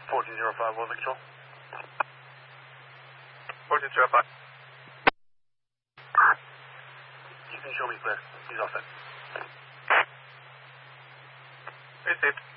1405, Weather Control. 1405. You can show me clear. He's all set. Received.